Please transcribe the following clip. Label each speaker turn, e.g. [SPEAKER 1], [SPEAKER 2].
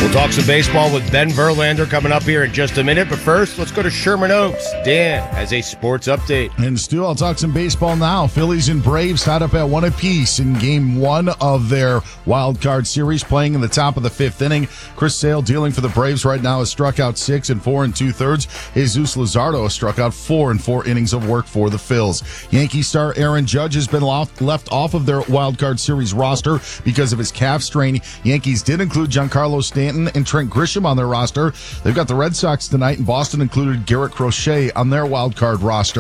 [SPEAKER 1] We'll talk some baseball with Ben Verlander coming up here in just a minute. But first, let's go to Sherman Oaks. Dan has a sports update.
[SPEAKER 2] And Stu, I'll talk some baseball now. Phillies and Braves tied up at 1 apiece in game 1 of their wild card series, playing in the top of the 5th inning. Chris Sale, dealing for the Braves right now, has struck out 6 and 4 2/3. Jesus Luzardo has struck out 4 and 4 innings of work for the Phils. Yankee star Aaron Judge has been left off of their wild card series roster because of his calf strain. Yankees did include Giancarlo Stanton and Trent Grisham on their roster. They've got the Red Sox tonight, and Boston included Garrett Crochet on their wild card roster.